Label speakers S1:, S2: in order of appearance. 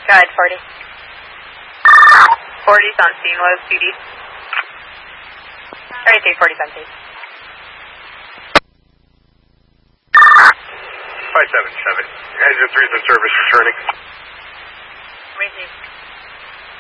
S1: Go ahead, 40.
S2: 40's on scene, what is PD?
S1: Alright, 40 17.
S3: 577. Engine 3's in service, returning.
S1: Received.